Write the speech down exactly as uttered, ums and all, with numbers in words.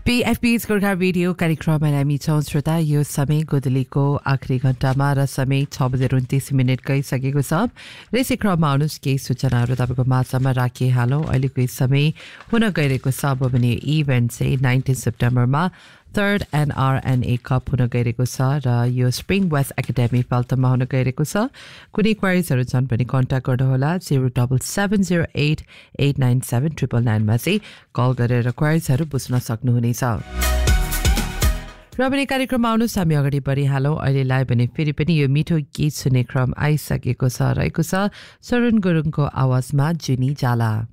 पीएफपी's Gorkha radio कार्यक्रममा हामी छौँ श्रोता यो समय गोदलीको आखिरी घण्टामा र समय छ बजेर उन्तिस मिनट गइसकेको छ र यसै क्रममा आउनुहोस् केही सूचनाहरू तपाईँको माझमा राखिहालौँ। अहिलेको यस समय हुन गइरहेको छ अब भने इभेन्ट चाहिँ नाइन्टिन सेप्टेम्बरमा थर्ड एनआरएनए कप हुन गइरहेको छ र यो स्प्रिङ वेस्ट एकाडेमी पाल्तमा हुन गइरहेको छ। कुनै क्वारिजहरू छन् भने कन्ट्याक्ट गर्नुहोला zero double seven zero at at nine seven triple नाइनमा चाहिँ कल गरेर क्वारिजहरू बुझ्न सक्नुहुनेछ। र पनि कार्यक्रममा आउनुहोस् हामी अगाडि बढिहालौँ। अहिलेलाई भने फेरि पनि यो मिठो गीत सुन्ने क्रम आइसकेको छ रहेको छ सरुण गुरुङको आवाजमा जुनी जाला।